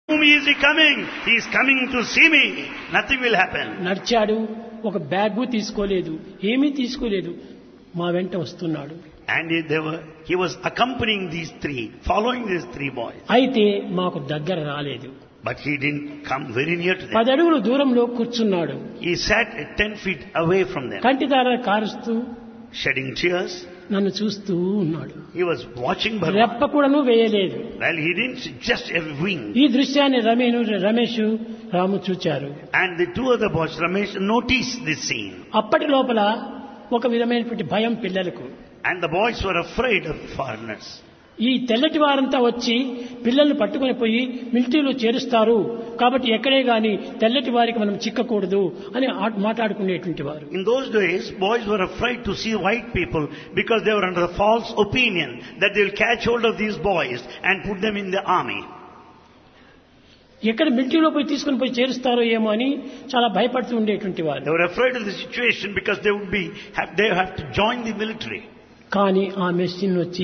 whom is he coming? He is coming to see me. Nothing will happen. నడిచాడు, ఒక bag తీసుకోలేదు, ఏమీ తీసుకోలేదు, మా వెంట వస్తున్నాడు. And he was accompanying these three, following these three boys. అయితే మాకు దగ్గర రాలేదు. But he didn't come very near to them. 10 అడుగుల దూరంలో కూర్చున్నాడు. He sat 10 feet away from them, కంటిదార కారుస్తూ shedding tears. నన్ను చూస్తూ ఉన్నాడు. He was watching Bhagavan. రెప్ప కూడాను వేయలేదు. Well, he didn't just a wing. ఈ దృశ్యాన్ని రమేష్ రాము చూచారు. And the two other boys, Ramesh, noticed this scene. అప్పటి లోపల ఒక విధమైనటువంటి భయం పిల్లలకు. And the boys were afraid of foreigners. ఈ తెల్లటి వారంతా వచ్చి పిల్లల్ని పట్టుకొని పోయి మిలిటరీలో చేరుస్తారు, కాబట్టి ఎక్కడే గాని తెల్లటి వారికి మనం చిక్కకూడదు అని మాట్లాడుకునేటువంటి వారు. In those days, boys were afraid to see white people because they were under the false opinion that they will catch hold of these boys and put them in the army. ఎక్కడ మిలిటరీలో పోయి తీసుకుని పోయి చేరుస్తారో ఏమో అని చాలా భయపడుతూ ఉండేటువంటి వారు. They were afraid of the situation because they have to join the military. కానీ ఆ మెషిన్ వచ్చి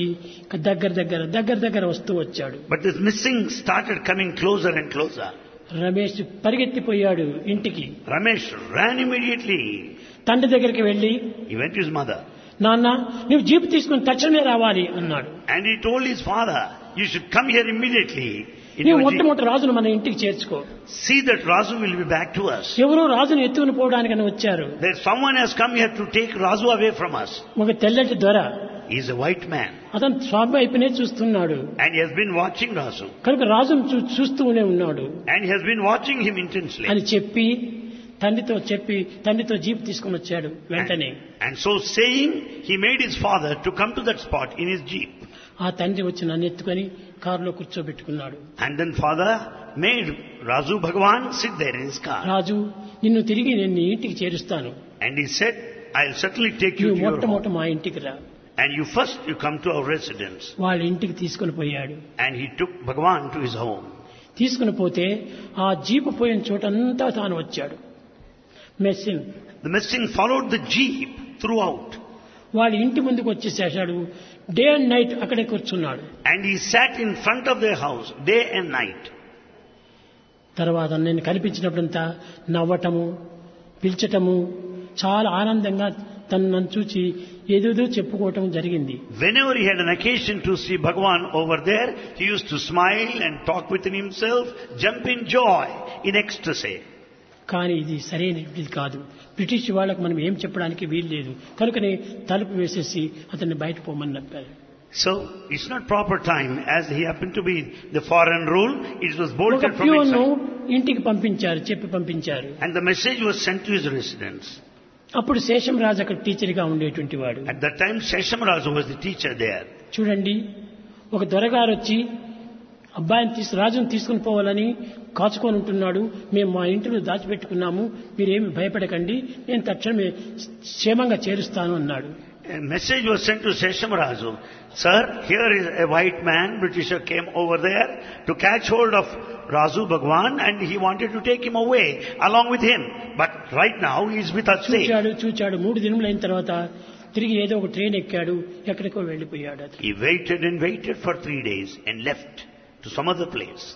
దగ్గర వస్తూ వచ్చాడు. But this missing started coming closer and closer. Ramesh పరిగెత్తిపోయాడు ఇంటికి. Ramesh ran immediately. తండ్రి దగ్గరికి వెళ్లి, He went to his mother. నాన్న, నువ్వు జీపు తీసుకుని తక్షణమే రావాలి అన్నాడు. And he told his father, you should come here immediately. నీవు మొట్టమొదటి రాజును మన ఇంటికి చేర్చుకో. See that Razu will be back to us. ఎవరో రాజును ఎత్తుకుని పోవడానికని వచ్చారు. There someone has come here to take Razu away from us. ఒక తెల్లటి దొర. He is a white man. అతను స్వామి వైపునే చూస్తున్నాడు. And he has been watching Razu. కనుక రాజును చూస్తూనే ఉన్నాడు. And he has been watching him intensely. అని చెప్పి తండ్రితో జీప్ తీసుకుని వచ్చాడు వెంటనే. And so saying, he made his father to come to that spot in his jeep. ఆ తండ్రి వచ్చి నన్ను ఎత్తుకొని కారులో కూర్చోబెట్టుకున్నాడు. And then father made Razu Bhagavan sit there in his car. రాజు, నిన్ను తిరిగి నేను ఇంటికి చేరుస్తాను. And he said, I'll certainly take you to your home. మా ఇంటికి రా. And you come to our residence. వాళ్ళ ఇంటికి తీసుకుని పోయాడు. And he took Bhagavan to his home. తీసుకుని పోతే ఆ జీపు పోయిన చోటంతా తాను వచ్చాడు. The missing followed the jeep throughout. వాళ్ళ ఇంటి ముందుకు వచ్చేసేసాడు. డే అండ్ నైట్ అక్కడే కూర్చున్నాడు. And he sat in front of their house day and night. తర్వాత నేను కనిపించినప్పుడంతా నవ్వటము, పిలిచటము, చాలా ఆనందంగా నన్ను చూచి ఏదేదో చెప్పుకోవటం జరిగింది. Whenever he had an occasion to see Bhagavan over there, he used to smile and talk within himself, jump in joy, in ecstasy. కానీ ఇది సరైనది కాదు. బ్రిటిష్ వాళ్ళకు మనం ఏం చెప్పడానికి వీలు లేదు. కనుకనే తలుపు వేసేసి అతన్ని బయట పోమని చెప్పారు. So it's not proper time, as he happened to be the foreign rule. It was bolted from inside. ఇంటికి పంపించారు. And the message was sent to his residence. అప్పుడు శేషంరాజు అక్కడ టీచర్ గా ఉండేటువంటి వాడు. At that time, Seshamrazu was the teacher there. చూడండి, ఒక దొరగారు వచ్చి అబ్బాయిని రాజును తీసుకుని పోవాలని కాచుకొని ఉంటున్నాడు. మేము మా ఇంటిలో దాచిపెట్టుకున్నాము, మీరేమి భయపడకండి, నేను తక్షణమే క్షేమంగా చేరుస్తాను అన్నాడు. A message was sent to Seshamrazu. Sir, here is a white man, Britisher came over there to catch hold of Razu Bhagavan and he wanted to take him away along with him. But right now he is with us safe. చూచాడు 3 దినములైన తర్వాత తిరిగి ఏదో ఒక train ఎక్కాడు, ఎక్కడికో వెళ్ళిపోయాడు. He waited and waited for 3 days and left to some other place.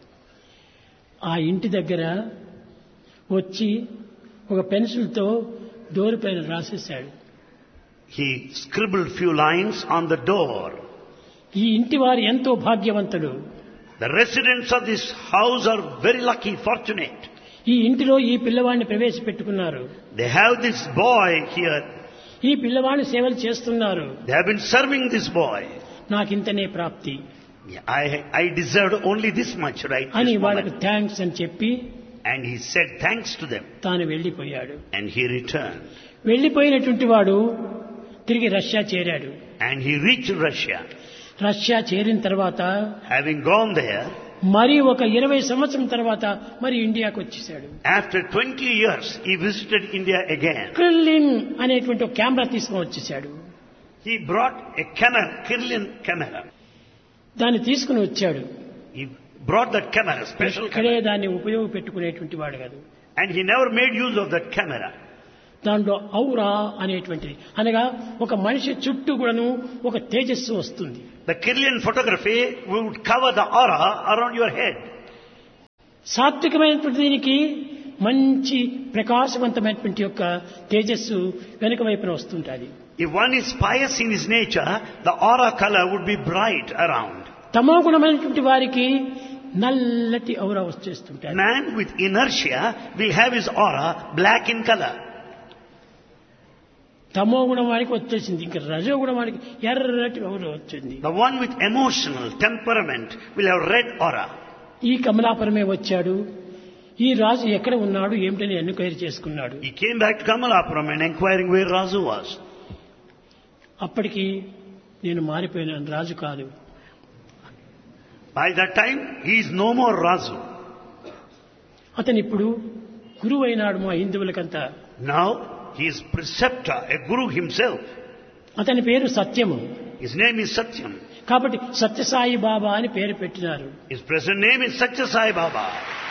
ఆ ఇంటి దగ్గర వచ్చి ఒక పెన్సిల్ తో డోర్ పైన రాసేశాడు. He scribbled few lines on the door. ఈ ఇంటి వారు ఎంతో భాగ్యవంతుడు. The residents of this house are very lucky, fortunate. ఈ ఇంటిలో ఈ పిల్లవాడిని ప్రవేశపెట్టుకున్నారు. They have this boy here. ఈ పిల్లవాడిని సేవలు చేస్తున్నారు. They have been serving this boy. నాకింతనే ప్రాప్తి. I deserved only this much right అని this వాళ్ళకి moment. థ్యాంక్స్ అని చెప్పి And he said thanks to them. తాను వెళ్ళిపోయాడు. And he returned. వెళ్ళిపోయినటువంటి వాడు తిరిగి రష్యా చేరాడు. And he reached Russia. Russia చేరిన తర్వాత Having gone there, మరి ఒక 20 సంవత్సరం తర్వాత మరి ఇండియాకు వచ్చేసాడు. after 20 years, he visited India again. క్రిల్లిన్ అనేటువంటి ఒక కెమెరా తీసుకొని వచ్చేసాడు. He brought a camera, Kirlian camera. దాన్ని తీసుకుని వచ్చాడు. He brought that camera, special ఇక్కడే camera. దాన్ని ఉపయోగపెట్టుకునేటువంటి వాడు కాదు. And he never made use of that camera. దాంట్లో ఔరా అనేటువంటిది, అనగా ఒక మనిషి చుట్టూ కూడాను ఒక తేజస్సు వస్తుంది. The Kirlian photography would cover the aura around your head. సాత్వికమైనటువంటి దీనికి మంచి ప్రకాశవంతమైనటువంటి యొక్క తేజస్సు వెనుక వైపున వస్తుంటుంది. If one is pious in his nature, the aura color would be bright around. తమో గుణమైనటువంటి వారికి నల్లటి ఔరా వచ్చేస్తుంటాయి. Man with inertia will have his aura black in color. తమో గుణం వారికి వచ్చేసింది, ఇంకా రజో గుణం వారికి ఎర్రటి ఔరా వచ్చింది. The one with emotional temperament will have red aura. ఈ కమలాపురమే వచ్చాడు. ఈ రాజు ఎక్కడ ఉన్నాడు ఏమిటని ఎన్క్వైరీ చేసుకున్నాడు. He came back to Kamalapuram and inquiring where Razu was. అప్పటికి నేను మారిపోయినాను, రాజు కాదు. By that time, he is no more Razu. అతను ఇప్పుడు గురువు అయినాడు మా హిందువులకంతా. Now, he is preceptor, a guru himself. అతని పేరు సత్యము. His name is Satyam. కాబట్టి సత్యసాయి బాబా అని పేరు పెట్టినారు. His present name is Satya Sai Baba.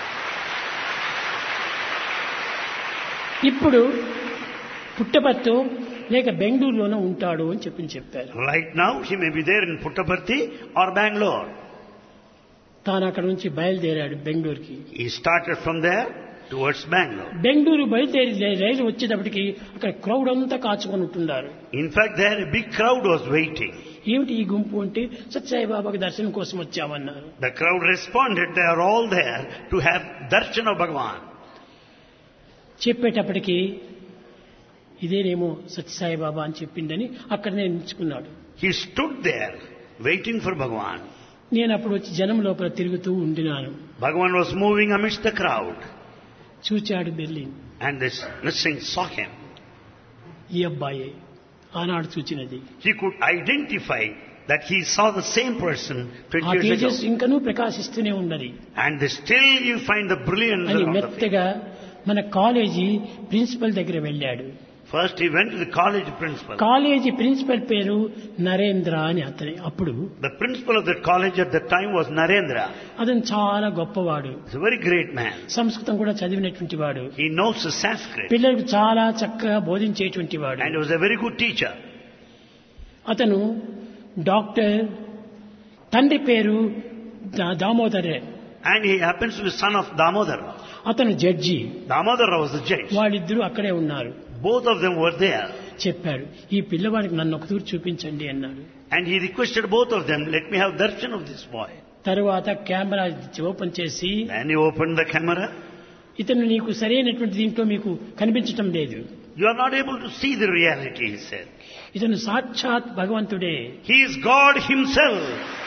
ఇప్పుడు పుట్టపర్తి లేక బెంగళూరులోనే ఉంటాడు అని చెప్పారు. Right now, he may be there in Puttaparthi or Bangalore. తాను అక్కడ నుంచి బయలుదేరాడు బెంగళూరుకి. He started from there towards Bangalore. Bengaluru బయలుదేరి రైలు వచ్చేటప్పటికి అక్కడ క్రౌడ్ అంతా కాచుకొని ఉంటున్నారు. In fact, there a big crowd was waiting. ఏమిటి ఈ గుంపు అంటే సత్యసాయి బాబాకి దర్శనం కోసం వచ్చామన్నారు. The crowd responded, they are all there to have darshan of Bhagavan. చెప్పేటప్పటికి ఇదేనేమో సత్యసాయి బాబా అని చెప్పిందని అక్కడనే నిల్చుకున్నాడు. He stood there waiting for Bhagavan. నేను అప్పుడు వచ్చి జనం లోపల తిరుగుతూ ఉండినాను. Bhagavan was moving amidst the crowd. చూచాడు Berlin. And this Nrsimha saw him. ఈ అబ్బాయే ఆనాడు చూచినది. He could identify that he saw the same person 20 ఆ years తేజస్ ago. ఇంకనూ ప్రకాశిస్తూనే ఉన్నది. And still you find the brilliance అని around the face. మెత్తగా మన కాలేజీ ప్రిన్సిపల్ దగ్గర వెళ్ళాడు. First he went to the college principal. College principal పేరు నరేంద్ర అని అతని. అప్పుడు The principal of that college at that time was Narendra. అతను చాలా గొప్పవాడు. He's a very great man. సంస్కృతం కూడా చదివినటువంటి వాడు. He knows the Sanskrit. పిల్లలకు చాలా చక్కగా బోధించేటువంటి వాడు. And he was a very good teacher. అతను డాక్టర్, తండ్రి పేరు దామోదరే. And he happens to be son of Damodara. అతను judge. Damodara was the judge. వాళ్ళిద్దరూ అక్కడే ఉన్నారు. Both of them were there. చెప్పాడు, ఈ పిల్లవాడికి నన్ను ఒక తూరు చూపించండి అన్నాడు. And he requested both of them, let me have darshan of this boy. తరువాత కెమెరా ఓపెన్ చేసి, And he opened the camera. ఇతను నీకు సరైనటువంటి దీంట్లో మీకు కనిపించటం లేదు. You are not able to see the reality, he said. ఇతను సాక్షాత్ భగవంతుడే. He is God himself.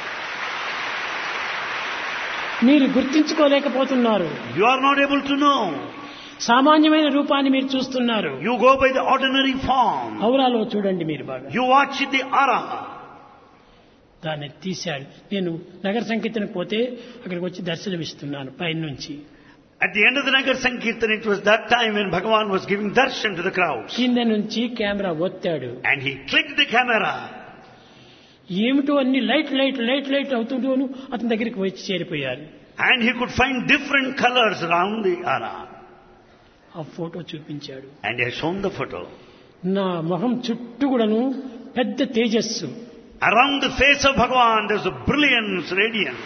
మీరు గుర్తించుకోలేకపోతున్నారు. You are not able to know. సామాన్యమైన రూపాన్ని మీరు చూస్తున్నారు. You go by the ordinary form. ఔరాలో చూడండి మీరు బాగా. You watch the aura. దాన్ని తీశాడు. నేను నగర సంకీర్తన పోతే అక్కడికి వచ్చి దర్శనమిస్తున్నాను పైన నుంచి. At the end of the Nagar Sankirtan, it was that time when Bhagavan was giving darshan to the crowds. కింద నుంచి camera ఒత్తాడు. And he clicked the camera. ఏమిటో అన్ని లైట్ అవుతుంటూను అతని దగ్గరికి వచ్చి చేరిపోయారు. And he could find different colors around the aura. ఆ photo చూపించాడు. And he has shown the photo. నా మొహం చుట్టూ కూడాను పెద్ద తేజస్సు. Around the face of Bhagavan, there's a brilliance, radiance.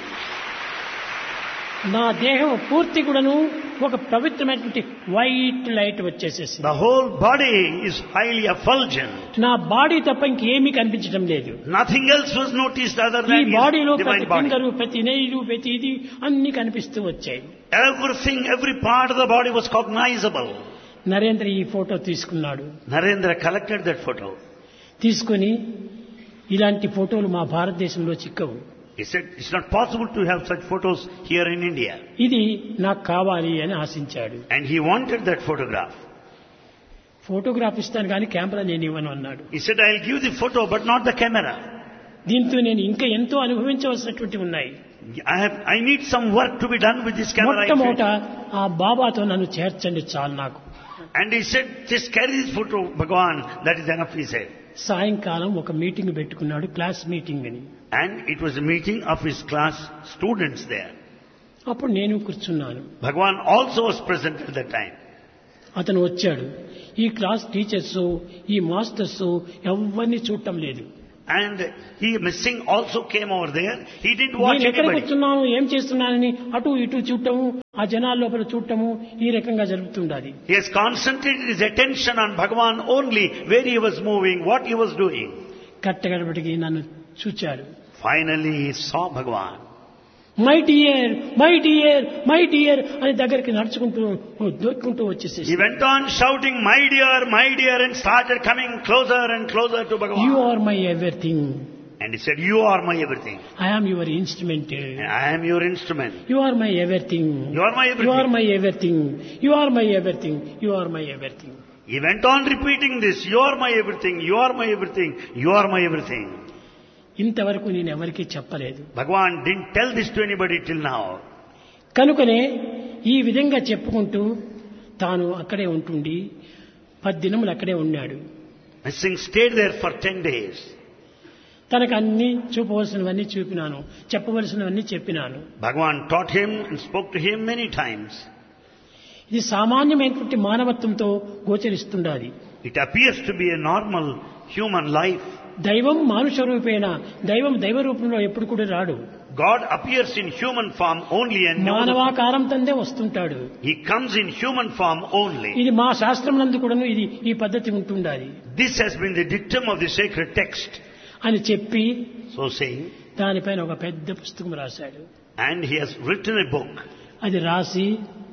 నా దేహం పూర్తి కూడాను ఒక పవిత్రమైనటువంటి white light వచ్చేసేసింది. The whole body is highly effulgent. నా బాడీ తప్ప ఇంకేమీ కనిపించడం లేదు. Nothing else was noticed other ఈ than బాడీలో his ప్రతి divine body. ఫింగరు, ప్రతి నెయిలు, ప్రతి ఇది అన్ని కనిపిస్తూ వచ్చాయి. Everything, every part of the body was cognizable. Narendra ఈ ఫోటో తీసుకున్నాడు. Narendra collected that photo. తీసుకుని ఇలాంటి ఫోటోలు మా భారతదేశంలో చిక్కవు. He said, it's not possible to have such photos here in India. ఇది నాకు కావాలి అని ఆశించాడు. And he wanted that photograph. Photograph ఇస్తాను కానీ కెమెరా నేను ఇవ్వను అన్నాడు. He said, I'll give the photo, but not the camera. దీంతో నేను ఇంకా ఎంతో అనుభవించవలసినటువంటి ఉన్నాయి. I need some work to be done with this camera. మొట్టమొదట ఆ బాబాతో నన్ను చేర్చండి చాలు నాకు. And he said, just carry this photo, Bhagavan, that is enough, he said. సాయంకాలం ఒక మీటింగ్ పెట్టుకున్నాడు, క్లాస్ మీటింగ్ అని. And it was a meeting of his class students there. అప్పుడు నేను కూర్చున్నాను. Bhagavan also was present at that time. అతను వచ్చాడు. ఈ క్లాస్ టీచర్స్, ఈ మాస్టర్స్ ఎవరిని చూడటం లేదు. And he missing also came over there. He didn't watch నేను ఎక్కడికి anybody. వచ్చున్నాను ఏం చేస్తున్నానని అటు ఇటు చూడటము ఆ జనాల లోపల చూడటము ఈ రకంగా జరుగుతుండాలి. He has concentrated his attention on Bhagavan only, where he was moving, what he was doing. కట్టగడపటికి నన్ను చూచాడు. Finally he saw Bhagavan. My dear my dear my dear అని దగ్గరికి నడుచుకుంటూ దొక్కుంటూ వచ్చేసేసి He went on shouting, my dear, and started coming closer and closer to Bhagavan. You are my everything. And he said, you are my everything. I am your instrument. I am your instrument. You are my everything. You are my everything. You are my everything. You are my everything. You are my everything. He went on repeating this, you are my everything, you are my everything, you are my everything. ఇంతవరకు నేను ఎవరికీ చెప్పలేదు. Bhagavan didn't tell this to anybody till now. కనుకనే ఈ విధంగా చెప్పుకుంటూ తాను అక్కడే ఉంటుండి 10 దినములు అక్కడే ఉన్నాడు. Missing stayed there for 10 days. తనకు అన్ని చూపవలసినవన్నీ చూపినాను, చెప్పవలసినవన్నీ చెప్పినాను. Bhagavan taught him and spoke to him many times. ఇది సామాన్యమైనటువంటి మానవత్వంతో గోచరిస్తుండాలి. It appears to be a normal human life. దైవం మానుష రూపేణ, దైవం దైవ రూపంలో ఎప్పుడు కూడా రాడు. God appears in human form only and no other. మానవాకారం తందే వస్తుంటాడు. He comes in human form only. ఇది మా శాస్త్రం నందు కూడాను ఇది ఈ పద్ధతి ఉంటుండాలి. This has been the dictum of the sacred text. అని చెప్పి So saying, దానిపైన ఒక పెద్ద పుస్తకం రాశాడు. and he has written a book. అది రాసి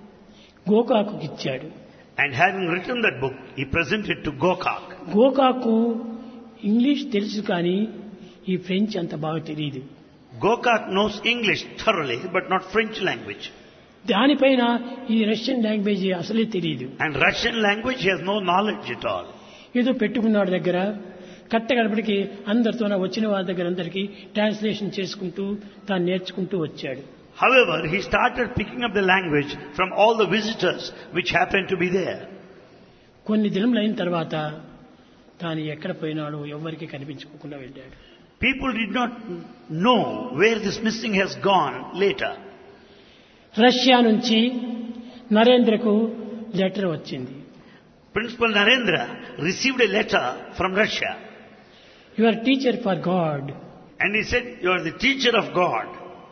గోకాకుకి ఇచ్చాడు. And having written that book, he presented to Gokak. గోకాకు English తెలుసు కానీ ఈ ఫ్రెంచ్ అంత బాగా తెలియదు. Gokak knows English thoroughly, but not French language. దానిపైన ఈ రష్యన్ లాంగ్వేజ్ అసలే తెలియదు. And Russian language he has no knowledge at all. ఏదో పెట్టుకున్నాడు దగ్గర. కట్టగడపటికి అందరితో వచ్చిన వారి దగ్గర అందరికీ ట్రాన్స్లేషన్ చేసుకుంటూ తాను నేర్చుకుంటూ వచ్చాడు. However, he started picking up the language from all the visitors which happened to be there. కొన్ని దినములు అయిన తర్వాత తాను ఎక్కడ పోయినాడో ఎవరికి కనిపించుకోకుండా వెళ్ళాడు. People did not know where this missing has gone later. Russia నుంచి నరేంద్రకు లెటర్ వచ్చింది. Principal Narendra received a letter from Russia. Your teacher for God. And he said, you are the teacher of God.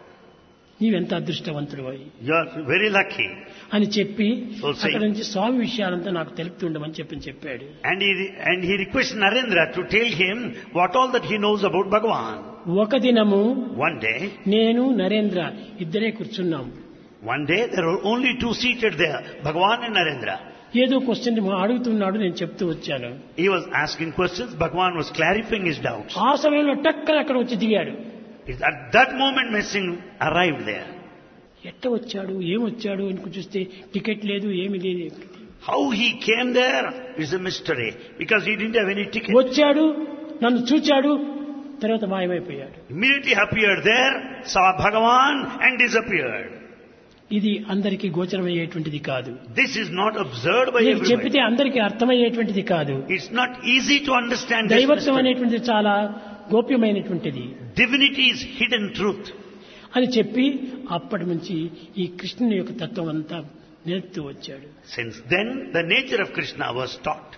నీవెంత అదృష్టవంతుడు అయి You are very lucky. అని చెప్పి So saying- అక్కడి నుంచి స్వామి విషయాలంతా నాకు తెలుపుతుండమని చెప్పాడు. And he requested Narendra to tell him what all that he knows about Bhagavan. ఒక దినము One day, నేను నరేంద్ర ఇద్దరే కూర్చున్నాం. there were only two seated there, Bhagavan and Narendra. ఏదో క్వశ్చన్ అడుగుతున్నాడు, నేను చెప్తూ వచ్చాను. He was asking questions, Bhagavan was clarifying his doubts. ఆ సమయంలో టక్కన అక్కడ వచ్చి దిగాడు. At that moment, Messing arrived there. ఎట్ట వచ్చాడు ఏమొచ్చాడు అని చూస్తే టికెట్ లేదు, ఏమి లేదు. How he came there is a mystery, because he didn't have any ticket. వచ్చాడు, నన్ను చూచాడు, తర్వాత మాయమైపోయాడు. Immediately appeared there, saw Bhagavan and disappeared. ఇది అందరికీ గోచరమయ్యేటువంటిది కాదు. This is not observed by నేను everybody. చెప్పితే అందరికీ అర్థమయ్యేటువంటిది కాదు. It's not easy to understand this దైవత్వం mystery. అనేటువంటిది చాలా గోప్యమైనటువంటిది Divinity is hidden truth. అని చెప్పి అప్పటి నుంచి ఈ కృష్ణుని యొక్క తత్వం అంతా నేర్పుతూ వచ్చాడు. Since then, the nature of Krishna was taught.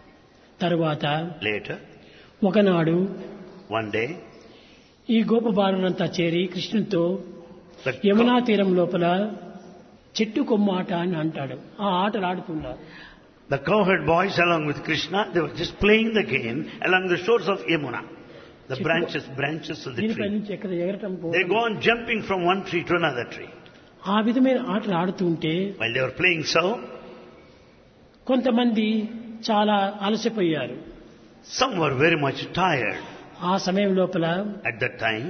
తరువాత Later, ఒకనాడు one day, ఈ గోపబాలునంతా చేరి కృష్ణునితో the యమునా తీరం లోపల చెట్టు కొమ్మ ఆట అని అంటాడు. ఆ ఆటలు ఆడుతున్నారు. cowherd boys along with Krishna, they were just playing the game along the shores of Yamuna. The branches of the దీనిపై tree. నుంచి ఎక్కడ ఎగరటం They go పోవటం. on jumping from one tree to another tree. ఆ విధమైన ఆటలు ఆడుతూ ఉంటే While they were playing so, కొంతమంది చాలా అలసిపోయారు. some were very much tired. ఆ సమయం లోపల At that time,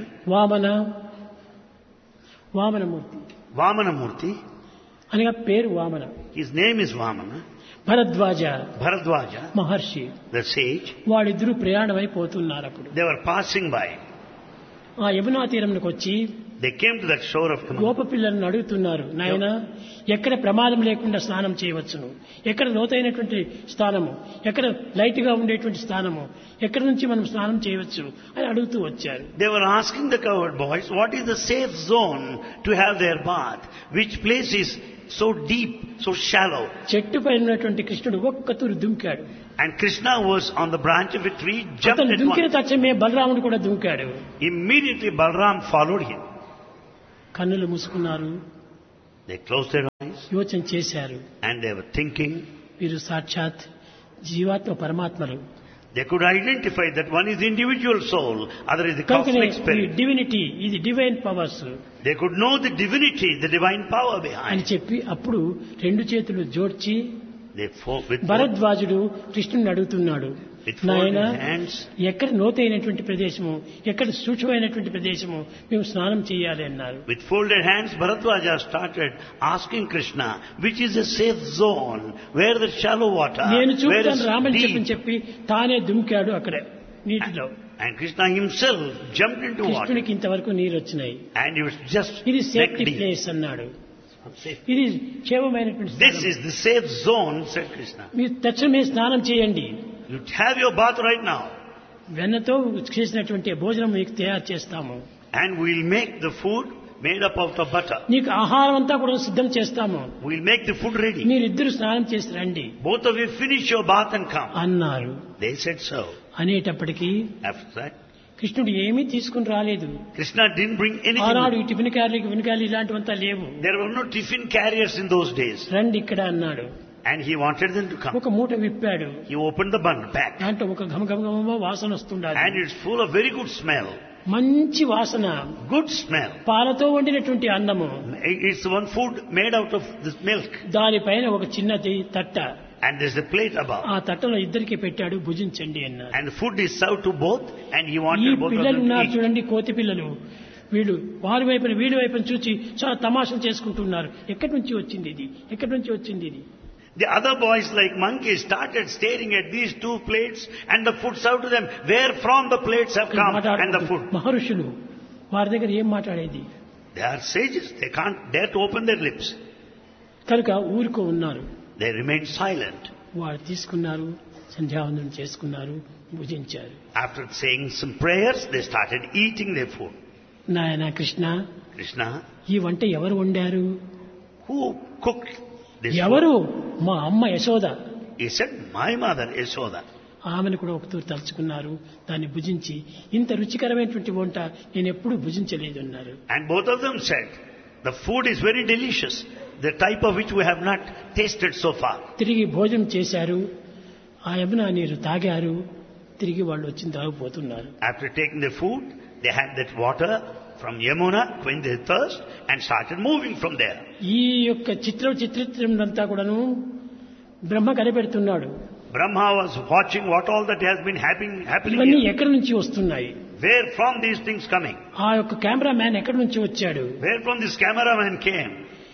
Vamanamurthy Vamanamurti, అనగా పేరు Vamana, his name is Vamana, Bharadwaj Bharadwaja, Maharshi, the sage, వాళ్ళిద్దరూ ప్రయాణమైపోతున్నారు. అప్పుడు they were passing by. ఆ యమునా తీరంకి వచ్చి They came to that shore of Yamuna. గోప పిల్లలను అడుగుతున్నారు, నాయన ఎక్కడ ప్రమాదం లేకుండా స్నానం చేయవచ్చును, ఎక్కడ లోతైనటువంటి స్థానము, ఎక్కడ లైట్ గా ఉండేటువంటి స్థానము, ఎక్కడి నుంచి మనం స్నానం చేయవచ్చు అని అడుగుతూ వచ్చారు. They were asking the cowherd boys, what is the safe zone to have their bath? Which place is so deep, so shallow. చెట్టు పైన ఉన్నటువంటి కృష్ణుడు ఒక్క తూరు దుంకాడు. And Krishna was on the branch of a tree, jumped అతను at దుంకిన once. తక్షణమే బలరాముడు కూడా దుంకాడు. Immediately Balram followed him. కన్నులు మూసుకున్నారు, They closed their eyes యోచన చేశారు. and they were thinking. వీరు సాక్షాత్ జీవాత్మ పరమాత్మలు. They could identify that one is the individual soul, other is the కనుకనే cosmic ఈ spirit. డివినిటీ, ఇది divine powers They could know the divinity, the divine power అని behind. చెప్పి అప్పుడు రెండు చేతులు జోడ్చి They with భరద్వాజుడు కృష్ణుని అడుగుతున్నాడు, folded నాయన hands. ఎక్కడ లోతైనటువంటి ప్రదేశము, ఎక్కడ సూక్ష్మమైనటువంటి ప్రదేశము మేము స్నానం చేయాలి అన్నారు. With folded hands, Bharadwaja started asking Krishna, which is a safe zone, where the shallow water, నేను where చూపుతాను is రామని deep. చెప్పి తానే దుంకాడు అక్కడ నీటిలో. And Krishna himself jumped into water. కృష్ణునికి ఇంతవరకు నీరు వచ్చినాయి. And he was just ఇది neck సేఫ్టీ deep. ప్లేస్ అన్నాడు. Safe. ఇది క్షేమమైనటువంటి This స్థలం. is the safe zone, said Krishna. మీరు తక్షణమే స్నానం చేయండి. You have your bath right now. వెన్నతో చేసినటువంటి భోజనం మీకు తయారు చేస్తాము. And we'll make the food made up of the butter. నీకు ఆహారం అంతా కూడా సిద్ధం చేస్తాము. We'll make the food ready. మీరిద్దరు స్నానం చేసి రండి Both of you finish your bath and come. అన్నారు. They said so. అనేటప్పటికీ After that, కృష్ణుడు ఏమీ తీసుకుని రాలేదు. Krishna didn't bring ఆనాడు anything. ఈ టిఫిన్ క్యారీలు ఇలాంటివంతా లేవు. There were no tiffin carriers in those days. రండి ఇక్కడ అన్నాడు. And he wanted them to come. ఒక మూట విప్పాడు. He opened the bun pack. దాంట్లో ఒక ఘమఘమఘమ వాసన వస్తుండాలి. And it's full of very good smell. మంచి వాసన. Good smell. పాలతో వండినటువంటి అన్నము. It's one food made out of this milk. దానిపైన ఒక చిన్నది తట్ట. And there's a plate above. ఆ తట్టలో ఇద్దరికి పెట్టాడు, భుజించండి అన్నారు. And the food is served to both. And he ఈ wanted both of పిల్లలు them to ఉన్నారు eat. చూడండి, కోతి పిల్లలు. వీళ్ళు వారి వైపున వీడి వైపున చూసి చాలా తమాషలు చేసుకుంటున్నారు. ఎక్కడి నుంచి వచ్చింది ఇది, ఎక్కడి నుంచి వచ్చింది ఇది. The other boys, like monkeys, started staring at these two plates and the food served to them. Where from the plates have come and the food. మహర్షులు వారి దగ్గర ఏం మాట్లాడేది. They are sages. They can't dare to open their lips. కనుక ఊరుకో ఉన్నారు. They remained silent. వారు తీసుకున్నారు, సంధ్యావందనం చేసుకున్నారు, భుజించారు. After saying some prayers, they started eating their food. నాయన కృష్ణ, Krishna, ఈ వంట ఎవరు వండారు? who cooked this ఎవరు? food? మా అమ్మ Yashoda. He said, my mother, Yashoda. ఆమెను కూడా ఒకతూరు తలుచుకున్నారు. దాన్ని భుజించి ఇంత రుచికరమైనటువంటి వంట నేను ఎప్పుడూ భుజించలేదు అన్నారు. And both of them said, the food is very delicious, the type of which we have not tasted so far. తిరిగి భోజనం చేశారు, ఆ యమునా నీరు తాగారు, తిరిగి వాళ్ళు వచ్చి తాగిపోతున్నారు. After taking the food, they had that water from Yamuna, quenched their thirst, and started moving from there. ఈ యొక్క చిత్రం అంతా కూడాను బ్రహ్మ కనిపెడుతున్నాడు. Brahma was watching what all that has been happening ఇవన్నీ here. ఎక్కడి నుంచి వస్తున్నాయి? Where from these things coming? ఆ యొక్క కెమెరా మ్యాన్ ఎక్కడి నుంచి వచ్చాడు? Where from this cameraman came?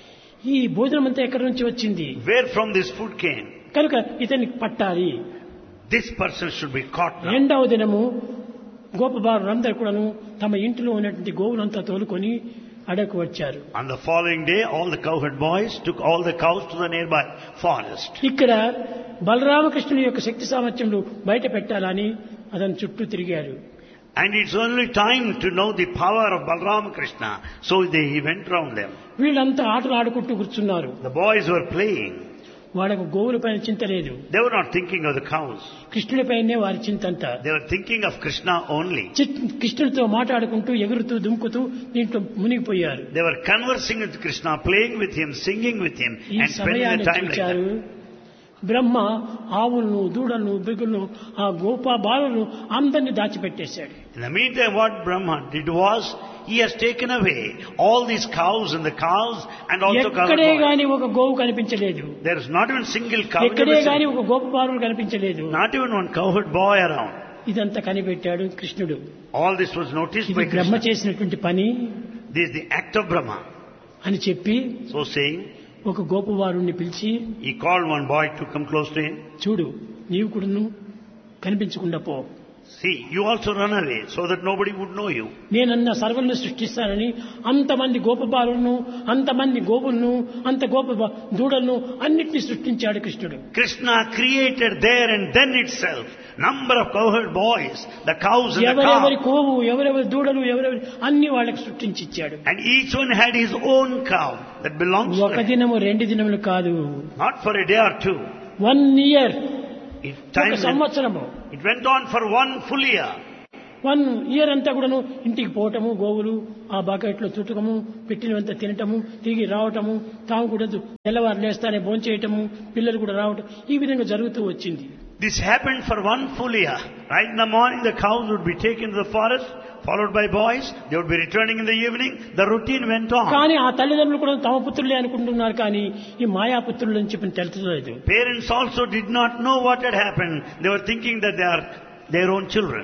ఈ భోజనం అంతా ఎక్కడి నుంచి వచ్చింది? Where from this food came? కనుక ఇతన్ని పట్టాలి. This person should be caught now. రెండవ దినము గోపబాలురందరూ కూడాను తమ ఇంటిలో ఉన్నటువంటి గోవులంతా తోలుకొని అడకు వచ్చారు. On the following day, all the cowherd boys took all the cows to the nearby forest. ఇక్కడ బలరామకృష్ణుని యొక్క శక్తి సామర్థ్యములు బయట పెట్టాలని అతని చుట్టూ తిరిగారు. And it's only time to know the power of Balram Krishna. So he went round them. వీళ్ళంతా ఆటలు ఆడుకుంటూ కూర్చున్నారు. The boys were playing. వాళ్ళకు గోవుల పైన చింత లేదు. They were not thinking of the cows. కృష్ణుడిపైనే వారి చింతంతా. They were thinking of Krishna only. కృష్ణుడితో మాట్లాడుకుంటూ ఎగురుతూ దుంకుతూ దీంట్లో మునిగిపోయారు. They were conversing with Krishna, playing with him, singing with him, ఈ and spending the సమయాన్ని time like చూచారు. that. బ్రహ్మ ఆవులను, దూడలను, బిగులను, ఆ గోపా బాలను అందరినీ దాచిపెట్టేశాడు. In the meantime, what Brahma did was, he has taken away all these cows and the cows and also cow ఎక్కడే boys. గాని ఒక గోవు కనిపించలేదు. There is not even single cow. ఎక్కడే గాని ఒక గోప బాలుడు కనిపించలేదు. Not even one cowherd boy around. ఇదంతా కనిపెట్టాడు కృష్ణుడు. All this was noticed ఇది by బ్రహ్మ Krishna. చేసినటువంటి పని This is the act of Brahma. అని చెప్పి So saying, ఒక గోపవారుణ్ణి పిలిచి, he called one boy to come close to him. చూడు నీవు కూడాను కనిపించకుండా పో. See, you also run away so that nobody would know you. నేనన్న సర్వలను సృష్టిస్తానని అంతమంది గోపబాలులను, అంతమంది గోవులను, అంత దూడలను అన్నిటినీ సృష్టించాడు కృష్ణుడు. Krishna created there and then itself number of cowherd boys, the cows and the ఎవరెవరి calves. కోవు, ఎవరెవరి దూడలు, ఎవరెవరి అన్ని వాళ్ళకి సృష్టించిచ్చాడు. And each one had his own cow that belongs to ఒక him. దినము 2 దినములు కాదు, Not for a day or two. 1 year, It ఒక సంవత్సరము. it went on for 1 full year. 1 year అంతా కూడాను ఇంటికి పోవటము, గోవులు ఆ బకెట్లో చుట్టకము, పెట్టినంత తినటము, తిరిగి రావటము, తాము కూడా తెల్లవారు లేస్తానే భోంచేయటము, పిల్లలు కూడా రావటం, ఈ విధంగా జరుగుతూ వచ్చింది. This happened for 1 full year. Right in the morning the cows would be taken to the forest, followed by boys. They would be returning in the evening. The routine went on. కానీ ఆ తల్లిదండ్రులు కూడా తమ పుత్రులే అనుకుంటున్నారు, కానీ ఈ మాయాపుత్రులు అని చెప్పి తెలుసుకోలేదు. Parents also did not know what had happened. They were thinking that they are their own children.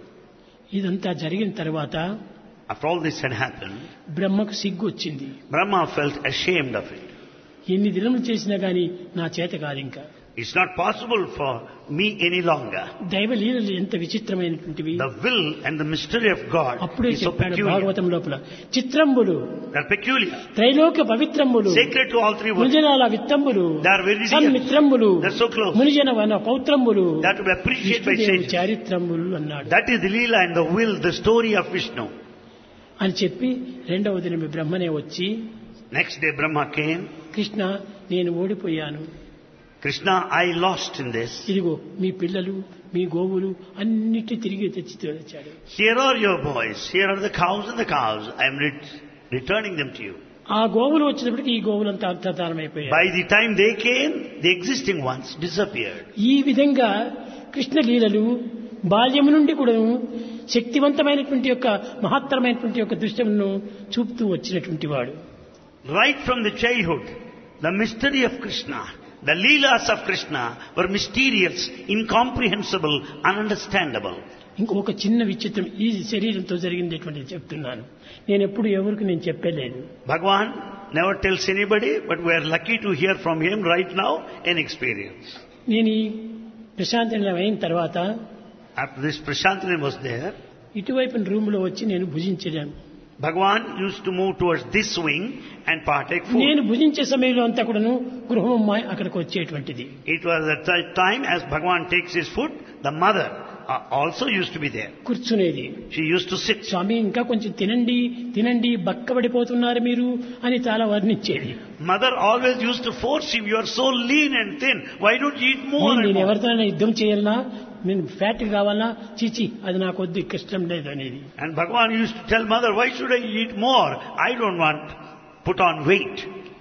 ఇదంతా జరిగిన తర్వాత After all this had happened, బ్రహ్మకు సిగ్గు వచ్చింది. Brahma felt ashamed of it. ఎన్ని దినములు చేసినా గానీ నా చేత కాదు ఇంకా. It's not possible for me any longer. దైవ లీలలు ఎంత విచిత్రమైనటువంటివి. The will and the mystery of God అప్పుడే is so చెప్పాడు peculiar. భాగవతం లోపల, చిత్రంబులు They're peculiar. Trailokya పవిత్రంబులు, Sacred to all three worlds. మునిజనాల విత్తంబులు, They are very dear. సన్మిత్రంబులు, They're so close. మునిజన వన పౌత్రంబులు, They are to be appreciated by విష్ణుదేవుని sages. చారిత్రంబులు అన్నాడు. That is the Leela and the will, the story of Vishnu. అని చెప్పి 2వ దినం బ్రహ్మనే వచ్చి, Next day Brahma came. Krishna నేను ఓడిపోయాను, Krishna, I lost in this. ఇదిగో మీ పిల్లలు, మీ గోవులు అన్నిటి తిరిగి తెచ్చి వచ్చాడు. Here are your boys. Here are the cows and the calves. I am returning them to you. ఆ గోవులు వచ్చినప్పటికీ ఈ గోవులంతా అంతర్ధానమైపోయాయి. By the time they came, the existing ones disappeared. ఈ విధంగా కృష్ణ లీలలు బాల్యము నుండి కూడా శక్తివంతమైనటువంటి యొక్క మహత్తరమైనటువంటి యొక్క దృశ్యమును చూపుతూ వచ్చినటువంటి వాడు. Right from the childhood, the mystery of Krishna, the Leelas of Krishna were mysterious, incomprehensible, ununderstandable. ఇంకొక చిన్న విచిత్రం ఈ శరీరంతో జరిగిందేటువంటిది చెప్తున్నాను. నేను ఎప్పుడు ఎవరికి నేను చెప్పలేదు. Bhagavan never tells anybody, but we are lucky to hear from him right now an experience. నేను ఈ ప్రశాంతనం అయిన తర్వాత After this, Prashantini was there. ఇటువైపు రూములో వచ్చి నేను భుజించాను. Bhagavan used to move towards this wing and partake food. నేను భుజించే సమయంలో అంతా కూడాను గృహమ్మాయి అక్కడికి వచ్చేటువంటిది. It was at that time as Bhagavan takes his food, the mother also used to be there. కూర్చునేది. She used to sit. స్వామి ఇంకా కొంచెం తినండి తినండి బక్కబడిపోతున్నారు మీరు అని చాలా వర్ణించేది. Mother always used to force him, you are so lean and thin, why don't you eat more and నేను more? ఎవరితోనైనా యుద్ధం చేయాలన్నా, నేను ఫ్యాట్ కావాలన్నా, చీచి అది నాకు వద్దు, ఇష్టం లేదు అనేది. And Bhagavan used to tell mother, why should I eat more? I don't want put on weight.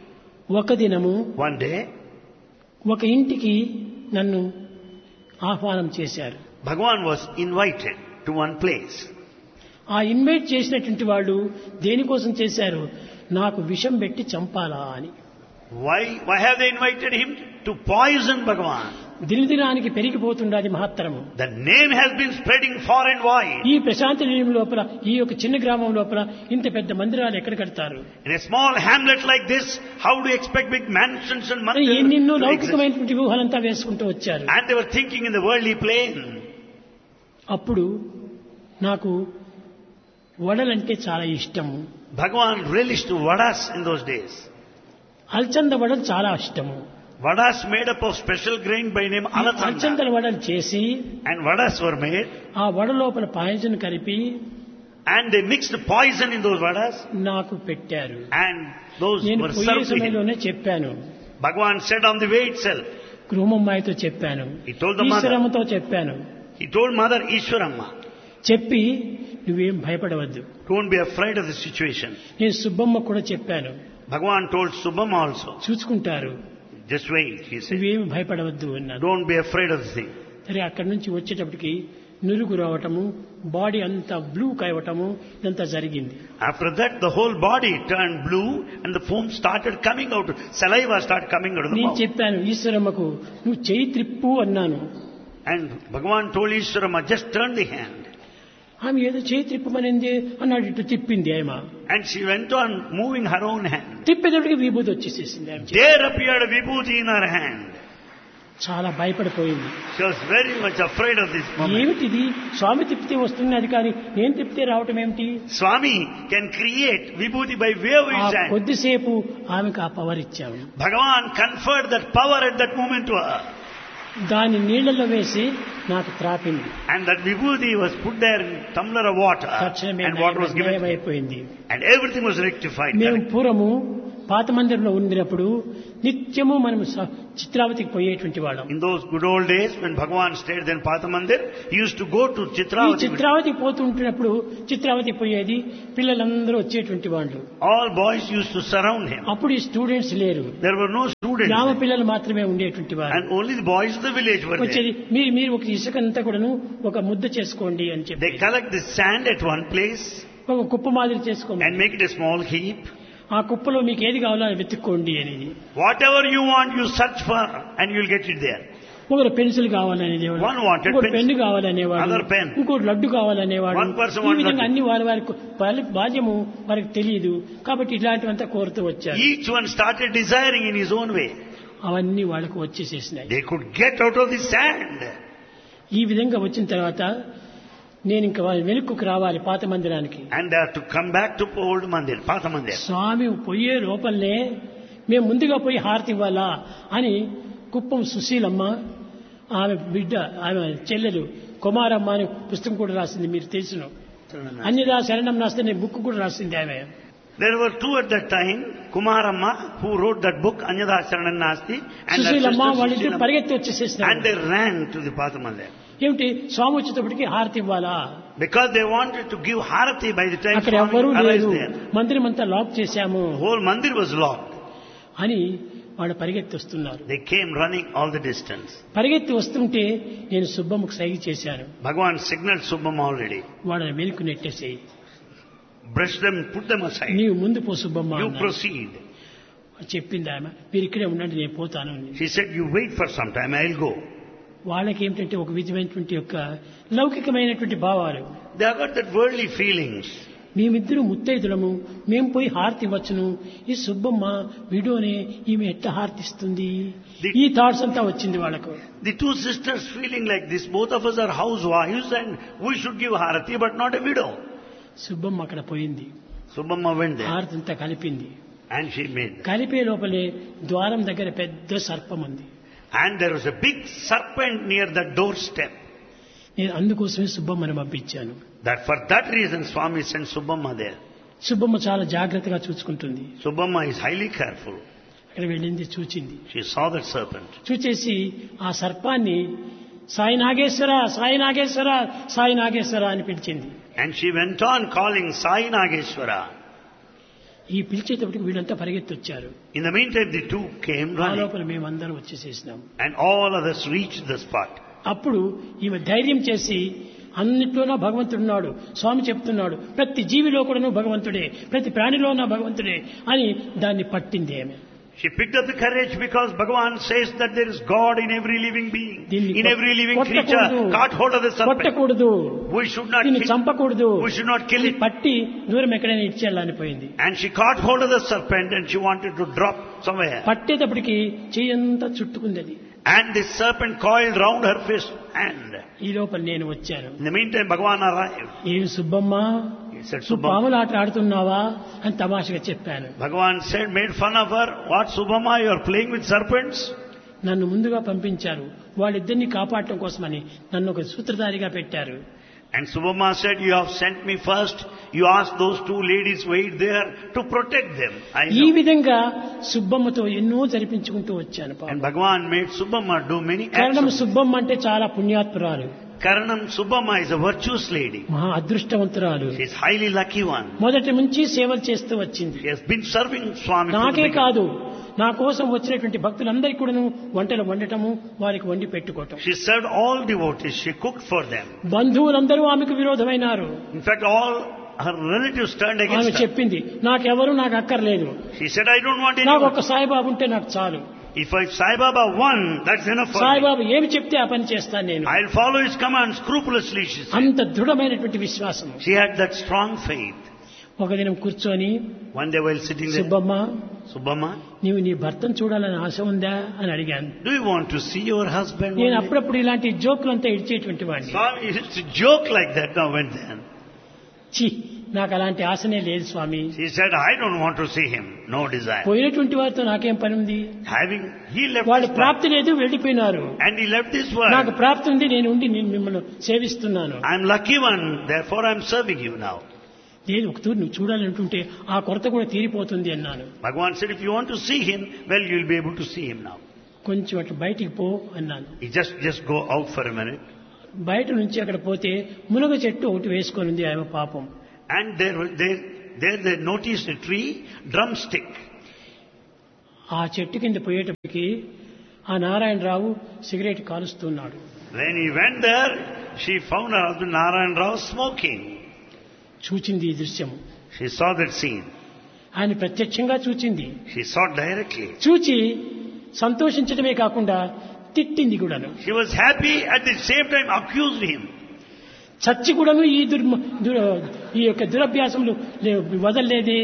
ఒక దినము One day, ఒక ఇంటికి నన్ను ఆహ్వానం చేశారు. Bhagavan was invited to one place. ఆ ఇన్వైట్ చేసినటువంటి వాళ్ళు దేనికోసం చేశారు? నాకు విషం పెట్టి చంపాలా అని. Why have they invited him? To poison Bhagavan. దినదినానికి పెరిగిపోతుండాలి మహత్తరము. The name has been spreading far and wide. ఈ ప్రశాంతి నిలయం లోపల, ఈ యొక్క చిన్న గ్రామం లోపల ఇంత పెద్ద మందిరాలు ఎక్కడ కడతారు? In a small hamlet like this, how do you expect big mansions and mandirs ఎన్నెన్నో to exist? లౌకికమైనటువంటి వ్యూహాలంతా వేసుకుంటూ వచ్చారు. And they were thinking in the worldly plane. అప్పుడు నాకు వడలంటే చాలా ఇష్టము. Bhagavan relished vadas in those days. అల్చంద వడలు చాలా ఇష్టము. Vadas made up of special grain by name అల్చందల Alathanda. వడలు చేసి And vadas were made. ఆ వడ లోపల పాయసం కలిపి And they mixed poison in those vadas. నాకు పెట్టారు. And those నేను were పోయే served to him. సమయంలోనే చెప్పాను. Bhagavan said on the way itself. గృహమ్మాయితో చెప్పాను, He told the mother. ఈశ్వరమ్మతో చెప్పాను. He told mother Ishwaramma, చెప్పి నువ్వేం భయపడవద్దు. don't be afraid of the situation. నేను సుబ్బమ్మ కూడా చెప్పాను, Bhagavan told Subhama also, చూసుకుంటారు, just wait, he said. నువ్వేమి భయపడవద్దు అన్నాను. Don't be afraid of the thing. సరే అక్కడి నుంచి వచ్చేటప్పటికి నురుగు రావటము, బాడీ అంతా బ్లూ కావటము, ఇదంతా జరిగింది. After that, the whole body turned blue and the foam started coming out. Saliva started coming out of the నేను mouth. చెప్పాను ఈశ్వరమ్మకు, నువ్వు చేయి త్రిప్పు అన్నాను. And Bhagavan told Ishwarama, just turn the hand. ఆమె ఏదో చేయి త్రిప్పమనింది అన్నాడు. ఇటు తిప్పింది ఆమె. And she went on moving her own hand. తిప్పేటప్పటికి విభూతి వచ్చేసేసింది ఆమె చేతికి. There appeared a vibhuti in her hand. చాలా భయపడిపోయింది. She was very much afraid of this moment. ఏమిటిది, స్వామి తిప్పితే వస్తున్నది కానీ నేను తిప్పితే రావటం ఏమిటి? Swami can create vibhuti by way of ఆ his hand. కొద్దిసేపు ఆమెకు ఆ పవర్ ఇచ్చాము. Bhagavan conferred that power at that moment to her. దాని నీళ్లలో వేసి నాకు త్రాపింది. And that vibhuti was put there in tumbler of water. తక్షణమే And water was given. అయిపోయింది. And everything was rectified. మేము Correct? పూర్వము పాత మందిరంలో ఉండినప్పుడు నిత్యము మనం చిత్రావతికి పోయేటువంటి వాళ్ళం. In those good old days when Bhagavan stayed in Pathamandir, he used to go to ఈ Chitravati. చిత్రావతికి పోతుంటున్నప్పుడు చిత్రావతి పోయేది, పిల్లలందరూ వచ్చేటువంటి వాళ్ళు. All boys used to surround him. అప్పుడు ఈ స్టూడెంట్స్ లేరు, There were no students. గ్రామ పిల్లలు మాత్రమే ఉండేటువంటి వారు. And only the boys of the village were వచ్చేది there. మీరు ఒక ఇసుకంతా కూడాను ఒక ముద్ద చేసుకోండి అని చెప్పి, They collect the sand at one place ఒక కుప్ప మాదిరి చేసుకోండి, and make it a small heap. ఆ కుప్పలో మీకు ఏది కావాలో అది వెతుక్కోండి అనేది. Whatever you want, you search for and you'll get it there. ఒకరు పెన్సిల్ కావాలనేవాడు, One wanted ఇంకోటి pencil, పెన్ను కావాలనేవాడు, other pen. ఇంకోటి లడ్డు కావాలనేవాడు. One person ఈ wanted విధంగా laddu. అన్ని వారి బాధ్యము వారికి తెలియదు కాబట్టి ఇలాంటివంతా కోరుతూ వచ్చారు. Each one started desiring in his own way. అవన్నీ వాళ్ళకు వచ్చేసేసినాయి. They could get out of the sand. ఈ విధంగా వచ్చిన తర్వాత నేను ఇంకా వాళ్ళ వెనుకకు రావాలి పాత మందిరానికి. And they have to come back to old Mandir, Pathamandir. స్వామి పోయే లోపలనే మేము ముందుగా పోయి హారతి ఇవ్వాలా అని కుప్పం సుశీలమ్మ, ఆమె బిడ్డ, ఆమె చెల్లెలు కుమారమ్మ అని పుస్తకం కూడా రాసింది, మీరు తెలుసును. అన్యదా శరణం నాస్తే నేను బుక్ కూడా రాసింది ఆమె. There were two at that time, Kumaramma, who wrote that book, Anyada Sharanam Nasti, and that Susheelamma sister వాళ్ళిద్దరు Sushilama. పరిగెత్తి వచ్చేసేసినారు. And they ran to the Pathamandir. ఏమిటి, స్వామి వచ్చేటప్పటికి హారతి ఇవ్వాలా? Because they wanted to give Harati by the time అక్కడ Swami ఎవ్వరూ arrived లేదు, there. మందిరం అంతా లాక్ చేశాము The whole Mandir was locked. అని వాళ్ళు పరిగెత్తి వస్తున్నారు. They came running all the distance. పరిగెత్తి వస్తుంటే నేను సుబ్బమ్మకు సైగ చేశాను, Bhagavan signaled Subhamma already. వాళ్ళని వెనుక నెట్టేసేయి, Brush them, put them aside. నీవు ముందు పో సుబ్బమ్మ You అన్నాడు. proceed. చెప్పింది ఆమె, మీరు ఇక్కడే ఉండండి నేను పోతాను అని. She said, you wait for some time, I'll go. వాళ్ళకి ఏమిటంటే ఒక విధమైనటువంటి యొక్క లౌకికమైనటువంటి భావాలు. They have got that worldly feelings. మేమిద్దరు ముత్తైదులము, మేము పోయి హారతి ఇవ్వచ్చును, ఈ సుబ్బమ్మ విడోనే ఈమె ఎట్లా హారతిస్తుంది, ఈ థాట్స్ అంతా వచ్చింది వాళ్ళకు. The two sisters feeling like this, both of us are housewives and we should give Harati but not a widow. Subbamma అక్కడ పోయింది, Subhamma went there హారతి అంతా కలిపింది. and she made them. కలిపే లోపలే ద్వారం దగ్గర పెద్ద సర్పం ఉంది. And there was a big serpent near the doorstep. నేను అందుకోసమే సుబ్బమ్మని పంపించాను. That for that reason Swami sent Subhamma there. Subbamma చాలా జాగ్రత్తగా చూసుకుంటుంది. Subhamma is highly careful. అక్కడ వెళ్ళింది, చూచింది. She saw that serpent. చూచేసి ఆ సర్పాన్ని సాయి నాగేశ్వర, సాయి నాగేశ్వర, సాయి నాగేశ్వర అని పిలిచింది. And she went on calling Sai Nageshwara. ఈ పిలిచేటప్పటికి వీళ్ళంతా పరిగెత్తి వచ్చారు. In the meantime, the two came ఆ running. లోపల మేమందరం వచ్చేసేసినాం. And all others reached the spot. అప్పుడు ఈమె ధైర్యం చేసి, అన్నిట్లోనూ భగవంతుడున్నాడు, స్వామి చెప్తున్నాడు, ప్రతి జీవిలో కూడాను భగవంతుడే, ప్రతి ప్రాణిలోనూ భగవంతుడే అని దాన్ని పట్టింది ఆమె. She picked up the courage because Bhagavan says that there is God in every living being, in every living creature. Caught hold of the serpent. కొట్టకూడదు, We should not దీన్ని kill, చంపకూడదు, we should not kill it. పట్టి దూరం ఎక్కడైనా ఇచ్చేయాలని పోయింది. And she caught hold of the serpent and she wanted to drop somewhere. పట్టేటప్పటికి చెయ్యంతా చుట్టుకుంది అది. And the serpent coiled round her fist hand. ఈ లోపల నేను వచ్చాను. In the meantime, Bhagavan arrived. ఏం సుబ్బమ్మ, He said, నువ్వు Subhamma. పాముల ఆట ఆడుతున్నావా అని తమాషగా చెప్పాను. Bhagavan said, made fun of her. What, Subhamma, you are playing with serpents? నన్ను ముందుగా పంపించారు, వాళ్ళిద్దరిని కాపాడటం కోసమని నన్ను ఒక సూత్రధారిగా పెట్టారు. And Subhamma said, you have sent me first. You asked those two ladies wait there to protect them. I ఈ know. విధంగా సుబ్బమ్మతో ఎన్నో జరిపించుకుంటూ వచ్చాను. And Bhagavan made Subhamma do many కారణం acts. సుబ్బమ్మ అంటే చాలా పుణ్యాత్పురాలు, Karanam Subhamma is a virtuous lady. మహా అదృష్టవంతురాలు. She is highly lucky one. మొదటి నుంచి సేవలు చేస్తూ వచ్చింది. She has been serving Swami. from the నాకే beginning. కాదు, నా కోసం వచ్చినటువంటి భక్తులందరికీ కూడాను వంటలు వండటము, వారికి వండి పెట్టుకోవటం. She served all devotees. She cooked for them. బంధువులందరూ ఆమెకు విరోధమైనారు. In fact, all her relatives turned ఆమె against her. చెప్పింది, నాకెవరు నాకు అక్కర్లేదు, She said, I don't want నాకు anyone. ఒక్క సాయిబాబు ఉంటే నాకు చాలు. If Sai Baba won, that's enough for me. Saibaba ఏమి చెప్తే ఆ పని చేస్తాను నేను. I'll follow his command scrupulously, she said. అంత దృఢమైనటువంటి విశ్వాసం. She had that strong faith. ఒక దినం కూర్చొని One day while sitting there, Subbamma Subbamma, నీవు నీ భర్తను చూడాలని ఆశ ఉందా అని అడిగాను. do you want to see your husband? నేను one day? అప్పుడప్పుడు ఇలాంటి జోకులంతా ఇచ్చేటువంటి వాడిని. Swami used to joke like that now and then. ఛీ, నాకు అలాంటి ఆశనే లేదు స్వామి. He said, I don't want to see him. No desire. పోయినటువంటి వారితో నాకేం పని ఉంది? He left వాళ్ళ this world. ప్రాప్తి లేదు, వెళ్ళిపోయినారు. And he left this నాకు world. ప్రాప్తి ఉంది, నేను మిమ్మల్ని సేవిస్తున్నాను. I'm lucky one, therefore I'm serving you now. లేదు, ఒక తూరు నువ్వు చూడాలనుకుంటే ఆ కొరత కూడా తీరిపోతుంది అన్నాను. Bhagavan said, if you want to see him, well, you'll be able to see him now. కొంచెం అట్లా బయటికి పో అన్నాను. He just go out for a minute. బయట నుంచి అక్కడ పోతే మునగ చెట్టు ఒకటి వేసుకొని ఉంది ఆమె పాపం. And there they noticed a tree, drumstick. ఆ చెట్టు కింద పోయేటప్పటికి ఆ Narayana Rao cigarette కాలుస్తున్నాడు. When he went there, she found her husband Narayan Rao smoking. చూచింది ఈ దృశ్యం. She saw that scene. ఆయన ప్రత్యక్షంగా చూచింది. She saw directly. చూచి సంతోషించడమే కాకుండా తిట్టింది కూడాను. She was happy, at the same time accused him. చచ్చి కూడాను ఈ యొక్క దురభ్యాసములు వదలలేదే.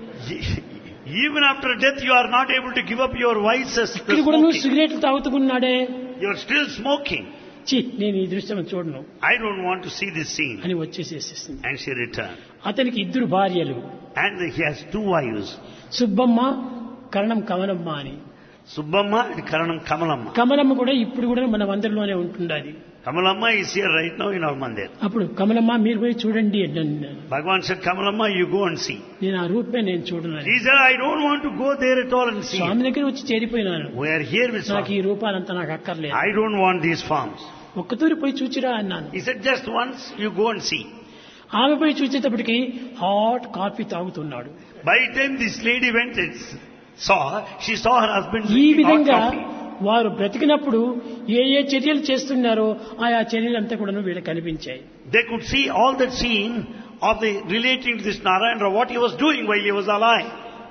Even after death, you are not able to give up your vices. ఇక్కడ కూడాను సిగరెట్లు తాగుతున్నాడే. You are still smoking. చి, నేను ఈ దృశ్యం చూడను. I don't want to see this scene. అని వచ్చేసేసింది. And she returned. అతనికి ఇద్దరు భార్యలు. And he has two wives. Subbamma, కరణం కమలమ్మ అని. Subbamma and Karanam Kamalamma. Kamalamma కూడా ఇప్పుడు కూడా మన మందిరంలోనే ఉంటుండాలి. Kamalamma is here right now in our mandir. అప్పుడు కమలమ్మ మీరు పోయి చూడండి అన్నాను. Bhagavan said, Kamalamma, you go and see. నేను ఆ రూపమే నేను చూడను. He said, I don't want to go there at all and see. స్వామి దగ్గర వచ్చి చేరిపోయినాను. We are here with నాకు Swami. ఈ రూపాలంతా నాకు అక్కర్లేదు. I don't want these forms. ఒక్కతూరి పోయి చూచిరా అన్నాను. He said, just once you go and see. ఆమె పోయి చూసేటప్పటికి హాట్ కాఫీ తాగుతున్నాడు. By the time this lady went and she saw her husband ఈ drinking hot విధంగా coffee. వారు బ్రతికినప్పుడు ఏ చర్యలు చేస్తున్నారో ఆయా చర్యలంతా కూడా వీళ్ళకి కనిపించాయి. They could see all that scene of the relating to this Narayana, what he was doing while he was alive.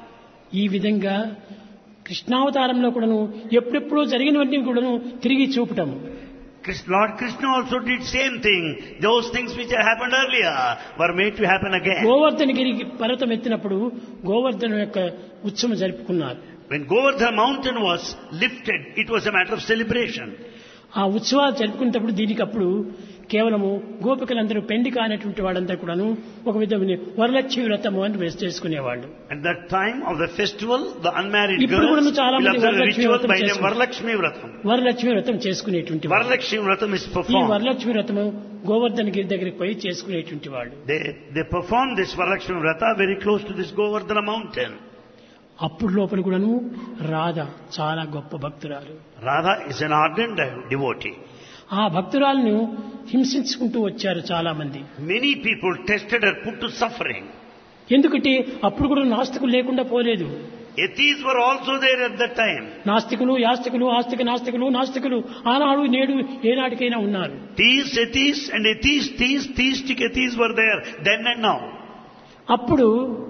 ఈ విధంగా కృష్ణావతారంలో కూడాను ఎప్పుడెప్పుడో జరిగినవన్నీ కూడాను తిరిగి చూపటం. Lord Krishna also did same thing. Those things which had happened earlier were made to happen again. Govardhanagiri పర్వతం ఎత్తినప్పుడు గోవర్ధన యొక్క ఉత్సవం జరుపుకున్నారు. When Govardhana mountain was lifted, it was a matter of celebration. ఆ ఉత్సవాలు జరుపుకునేటప్పుడు దీనికి అప్పుడు కేవలము గోపికలందరూ పెండి కానటువంటి వాళ్ళంతా కూడాను ఒక విధమైన వరలక్ష్మి వ్రతము అని చేసుకునేవాళ్ళు. At that time of the festival, the unmarried ఇప్పుడు girls కూడా చాలా will మంది observe a వరలక్ష్మి ritual వ్రతం by name చేసుకుంటారు. Varalakshmi Vratam. వరలక్ష్మి వ్రతం చేసుకునేటువంటి వాళ్ళు. Varalakshmi Vratam is ఈ performed. వరలక్ష్మి వ్రతము గోవర్ధనగిరి దగ్గరికి పోయి చేసుకునేటువంటి వాళ్ళు. They perform this Varalakshmi Vrata very close to this Govardhana mountain. అప్పుడు లోపల కూడాను రాధ చాలా గొప్ప భక్తురాలు. Radha is an ardent devotee. ఆ భక్తురాలను హింసించుకుంటూ వచ్చారు చాలా మంది. Many people tested her, put to suffering. ఎందుకంటే అప్పుడు కూడా నాస్తికులు లేకుండా పోలేదు. Atheists were also there at that time. నాస్తికులు, యాస్తికులు, ఆస్తిక నాస్తికులు, నాస్తికులు ఆనాడు నేడు ఏనాటికైనా ఉన్నారు. Theists, atheists and theistic atheists were there then and now. అప్పుడు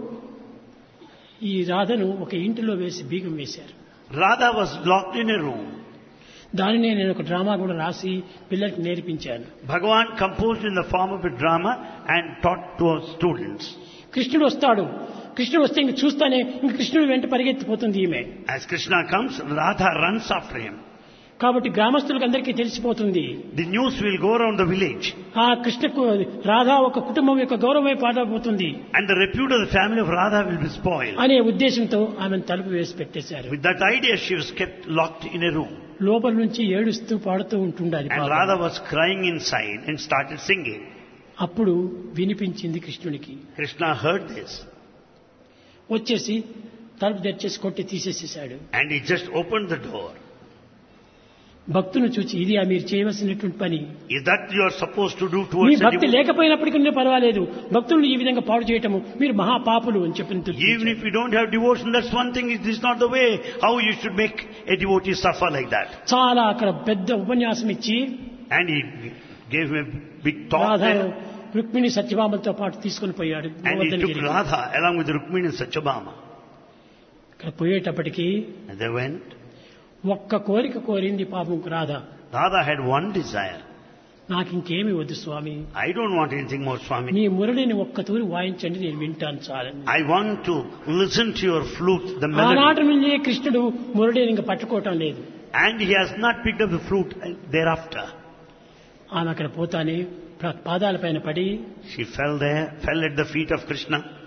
ఈ రాధను ఒక ఇంటిలో వేసి బీగం వేశారు. Radha was locked in a room. దానినే నేను ఒక డ్రామా కూడా రాసి పిల్లలకి నేర్పించాను. Bhagavan composed in the form of a drama and taught to our students. కృష్ణుడు వస్తాడు. కృష్ణుడు వస్తే ఇంక చూస్తానే ఇంక కృష్ణుడు వెంట పరిగెత్తిపోతుంది ఈమె. As Krishna comes, Radha runs after him. కాబట్టి గ్రామస్తులకు అందరికీ తెలిసిపోతుంది. The news will go around the village. ఆ కృష్ణకు రాధా ఒక కుటుంబం యొక్క గౌరవమే పాడైపోతుంది. And the repute of the family of Radha will be spoiled. అనే ఉద్దేశంతో ఆమెను తలుపు వేసి పెట్టేశారు. With that idea, she was kept locked in a room. లోపల నుంచి ఏడుస్తూ పాడుతూ ఉంటుండాలి. And Radha was crying inside and started singing. అప్పుడు వినిపించింది కృష్ణునికి. Krishna heard this. వచ్చేసి తలుపు తెచ్చేసి కొట్టి తీసేసేసాడు. And he just opened the door. భక్తును చూచి ఇది మీరు చేయవలసినటువంటి పని. Is that you are supposed to do me towards a భక్తి devotee? లేకపోయినప్పటికీ పర్వాలేదు, భక్తులను ఈ విధంగా పాడు చేయటము మీరు మహాపాపులు అని చెప్పిన. Even if you don't have devotion, that's one thing. This is not the way how you should make a devotee suffer like that. చాలా అక్కడ పెద్ద ఉపన్యాసం ఇచ్చి And he gave him a big talk రాధాను there. Rukmini సత్యభామలతో పాటు తీసుకుని పోయాడు. And he took Radha along with Rukmini and Satyabhama. ఇక్కడ పోయేటప్పటికి And they went. ఒక్క కోరిక కోరింది పాపం Radha. Radha had one desire. నాకు ఇంకేమీ వద్దు స్వామి, I don't want anything more, Swami. మీ మురళిని ఒక్క తూరి వాయించండి, నేను వింటాను చాలని. I want to listen to your flute, the melody. ఆనాటి నుండి కృష్ణుడు మురళిని ఇంకా పట్టుకోవటం లేదు. And he has not picked up the flute thereafter. ఆమె అక్కడ పోతానే పాదాల పైన పడి She fell at the feet of Krishna.